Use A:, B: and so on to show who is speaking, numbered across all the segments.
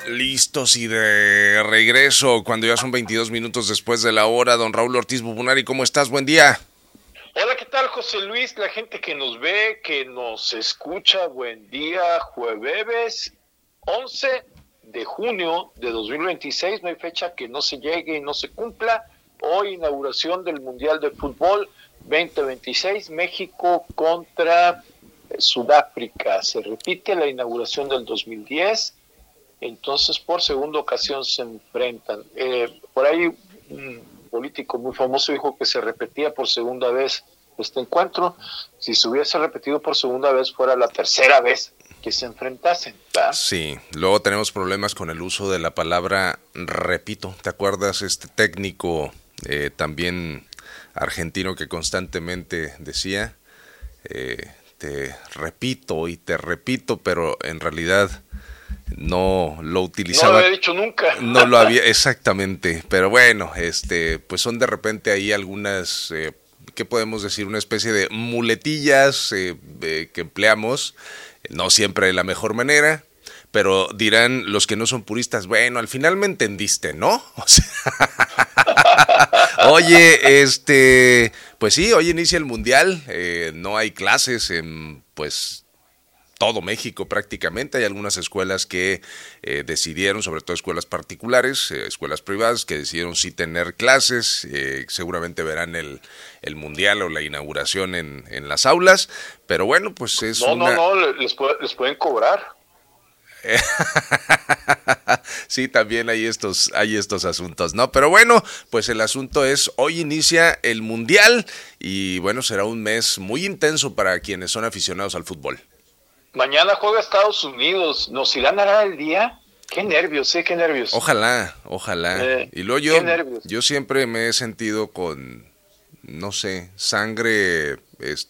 A: Listos y de regreso cuando ya son 22 minutos después de la hora. Don Raúl Ortiz Bubunari, ¿cómo estás? Buen día.
B: Hola, ¿qué tal, José Luis? La gente que nos ve, que nos escucha, buen día. Jueves 11 de junio de 2026, no hay fecha que no se llegue y no se cumpla. Hoy inauguración del Mundial de Fútbol 2026, México contra Sudáfrica. Se repite la inauguración del 2010. Entonces, por segunda ocasión se enfrentan. Por ahí un político muy famoso dijo que se repetía por segunda vez este encuentro. Si se hubiese repetido por segunda vez, fuera la tercera vez que se enfrentasen, ¿verdad?
A: Sí, luego tenemos problemas con el uso de la palabra repito. ¿Te acuerdas este técnico también argentino que constantemente decía te repito y te repito, pero en realidad no lo utilizaba.
B: No lo había dicho nunca.
A: No lo había, exactamente. Pero bueno, pues son de repente ahí algunas, ¿qué podemos decir? Una especie de muletillas que empleamos, no siempre de la mejor manera, pero dirán los que no son puristas, bueno, al final me entendiste, ¿no? O sea, oye, pues sí, hoy inicia el Mundial, no hay clases en, pues, todo México prácticamente. Hay algunas escuelas que decidieron, sobre todo escuelas particulares, escuelas privadas, que decidieron sí tener clases. Seguramente verán el Mundial o la inauguración en las aulas. Pero bueno, pues es
B: No, les pueden cobrar.
A: Sí, también hay estos asuntos, ¿no? Pero bueno, pues el asunto es, hoy inicia el Mundial y bueno, será un mes muy intenso para quienes son aficionados al fútbol.
B: Mañana juega Estados Unidos. ¿Nos irán a dar el día? Qué nervios, qué nervios.
A: Ojalá. Y luego yo siempre me he sentido con, no sé, sangre,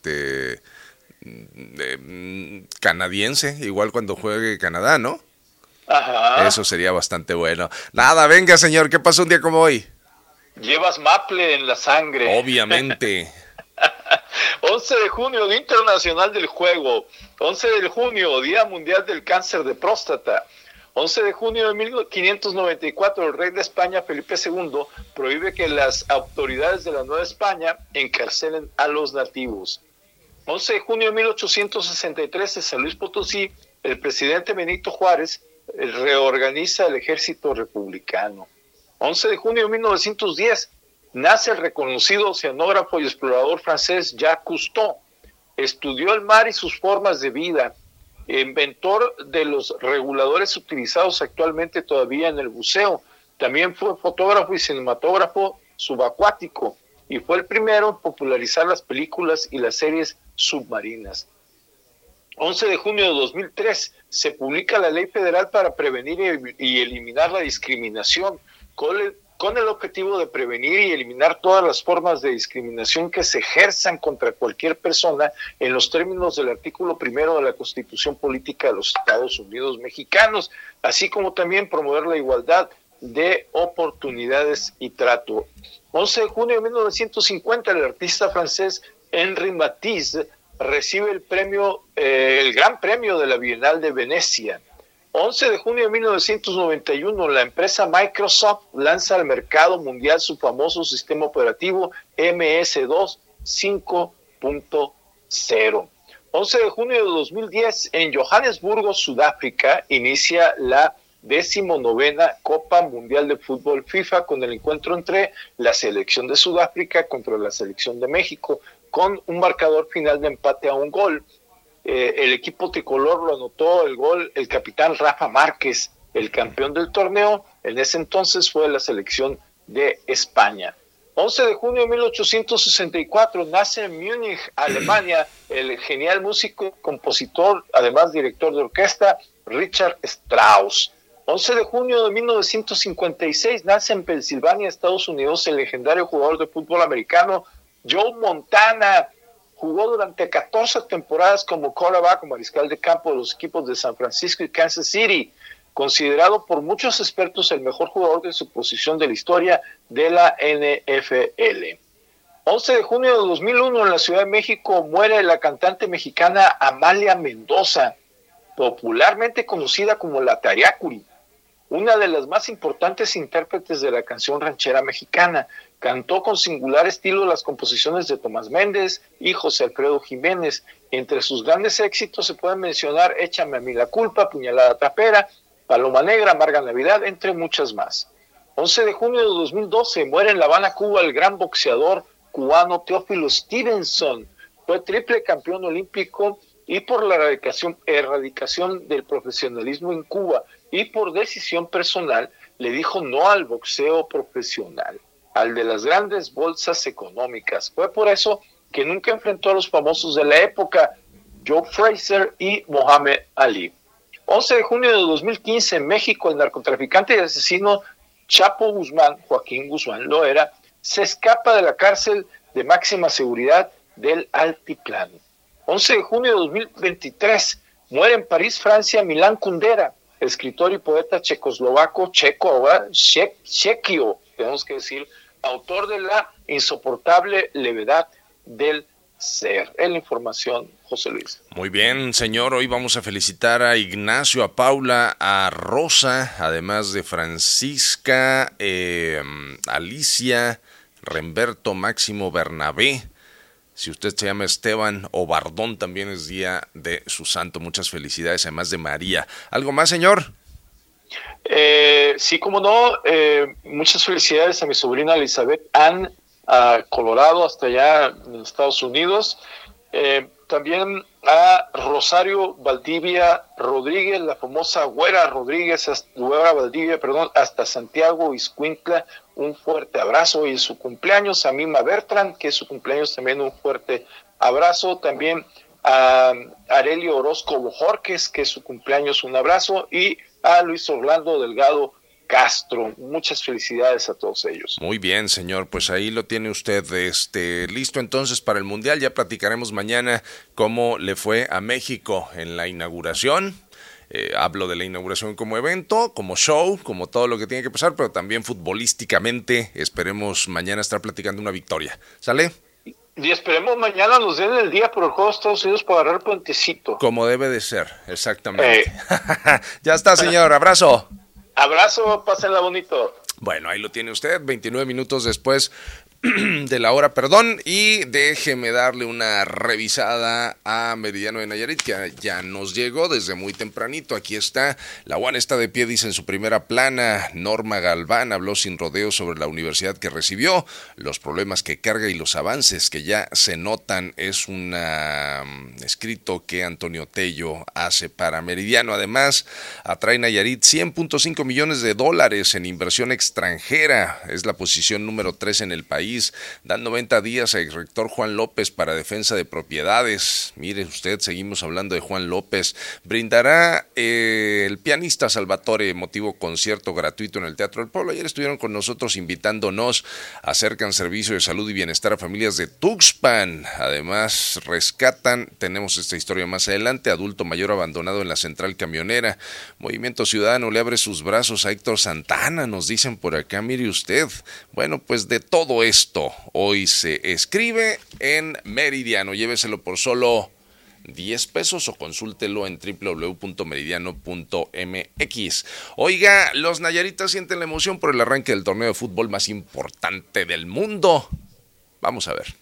A: canadiense, igual cuando juegue Canadá, ¿no?
B: Ajá.
A: Eso sería bastante bueno. Nada, venga, señor, ¿qué pasó un día como hoy?
B: Llevas maple en la sangre.
A: Obviamente.
B: 11 de junio, Día Internacional del Juego. 11 de junio, Día Mundial del Cáncer de Próstata. 11 de junio de 1594, el rey de España, Felipe II, prohíbe que las autoridades de la Nueva España encarcelen a los nativos. 11 de junio de 1863, en San Luis Potosí, el presidente Benito Juárez reorganiza el ejército republicano. 11 de junio de 1910, nace el reconocido oceanógrafo y explorador francés Jacques Cousteau. Estudió el mar y sus formas de vida, inventor de los reguladores utilizados actualmente todavía en el buceo. También fue fotógrafo y cinematógrafo subacuático y fue el primero en popularizar las películas y las series submarinas. 11 de junio de 2003 se publica la Ley Federal para prevenir y eliminar la discriminación, con el objetivo de prevenir y eliminar todas las formas de discriminación que se ejerzan contra cualquier persona en los términos del artículo 1 de la Constitución Política de los Estados Unidos Mexicanos, así como también promover la igualdad de oportunidades y trato. 11 de junio de 1950, el artista francés Henri Matisse recibe el Gran Premio de la Bienal de Venecia. 11 de junio de 1991, la empresa Microsoft lanza al mercado mundial su famoso sistema operativo MS2 5.0. 11 de junio de 2010, en Johannesburgo, Sudáfrica, inicia la 19ª Copa Mundial de Fútbol FIFA con el encuentro entre la selección de Sudáfrica contra la selección de México, con un marcador final de empate a un gol. El equipo tricolor lo anotó el gol el capitán Rafa Márquez, el campeón del torneo. En ese entonces fue la selección de España. 11 de junio de 1864 nace en Múnich, Alemania, el genial músico, compositor, además director de orquesta, Richard Strauss. 11 de junio de 1956 nace en Pensilvania, Estados Unidos, el legendario jugador de fútbol americano Joe Montana. Jugó durante 14 temporadas como quarterback o mariscal de campo de los equipos de San Francisco y Kansas City, considerado por muchos expertos el mejor jugador de su posición de la historia de la NFL. 11 de junio de 2001, en la Ciudad de México, muere la cantante mexicana Amalia Mendoza, popularmente conocida como la Tariacuri. una de las más importantes intérpretes de la canción ranchera mexicana. Cantó con singular estilo las composiciones de Tomás Méndez y José Alfredo Jiménez. Entre sus grandes éxitos se pueden mencionar Échame a mí la culpa, Puñalada trapera, Paloma Negra, Amarga Navidad, entre muchas más. 11 de junio de 2012 muere en La Habana, Cuba, el gran boxeador cubano Teófilo Stevenson. Fue triple campeón olímpico y por la erradicación del profesionalismo en Cuba y por decisión personal le dijo no al boxeo profesional, al de las grandes bolsas económicas. Fue por eso que nunca enfrentó a los famosos de la época, Joe Frazier y Mohamed Ali. 11 de junio de 2015, en México, el narcotraficante y asesino Chapo Guzmán, Joaquín Guzmán Loera, se escapa de la cárcel de máxima seguridad del Altiplano. 11 de junio de 2023, muere en París, Francia, Milán Kundera, escritor y poeta checoslovaco, chequio, tenemos que decir, autor de La insoportable levedad del ser. En la información, José Luis.
A: Muy bien, señor. Hoy vamos a felicitar a Ignacio, a Paula, a Rosa, además de Francisca, Alicia, Remberto, Máximo, Bernabé. Si usted se llama Esteban o Bardón, también es día de su santo. Muchas felicidades, además de María. ¿Algo más, señor?
B: Sí, como no. Muchas felicidades a mi sobrina Elizabeth Ann, a Colorado, hasta allá en Estados Unidos. También a Rosario Valdivia Rodríguez, la famosa Güera Valdivia, hasta Santiago Ixcuintla, un fuerte abrazo. Hoy es su cumpleaños. A Mima Bertrand, que es su cumpleaños, también un fuerte abrazo. También a Arelio Orozco Bojorques, que es su cumpleaños, un abrazo. Y a Luis Orlando Delgado Castro. Muchas felicidades a todos ellos.
A: Muy bien, señor, pues ahí lo tiene usted listo entonces para el Mundial. Ya platicaremos mañana cómo le fue a México en la inauguración. Hablo de la inauguración como evento, como show, como todo lo que tiene que pasar, pero también futbolísticamente esperemos mañana estar platicando una victoria. ¿Sale?
B: Y esperemos mañana nos den el día por el juego de Estados Unidos para agarrar puentecito.
A: Como debe de ser, exactamente. Ya está, señor, abrazo.
B: Abrazo, pásenla bonito.
A: Bueno, ahí lo tiene usted, 29 minutos después de la hora, perdón, y déjeme darle una revisada a Meridiano de Nayarit, que ya nos llegó desde muy tempranito. Aquí está, la UAN está de pie, dice en su primera plana. Norma Galván habló sin rodeos sobre la universidad que recibió, los problemas que carga y los avances que ya se notan. Es un escrito que Antonio Tello hace para Meridiano. Además, atrae Nayarit $100.5 millones en inversión extranjera, es la posición número 3 en el país. Dan 90 días a exrector Juan López para defensa de propiedades. Mire usted, seguimos hablando de Juan López. Brindará el pianista Salvatore emotivo concierto gratuito en el Teatro del Pueblo. Ayer estuvieron con nosotros invitándonos. Acercan servicio de salud y bienestar a familias de Tuxpan. Además, rescatan, tenemos esta historia más adelante, adulto mayor abandonado en la central camionera. Movimiento Ciudadano le abre sus brazos a Héctor Santana, nos dicen por acá. Mire usted. Bueno, pues de todo esto hoy se escribe en Meridiano. Lléveselo por solo 10 pesos o consúltelo en www.meridiano.mx. Oiga, los nayaritas sienten la emoción por el arranque del torneo de fútbol más importante del mundo. Vamos a ver.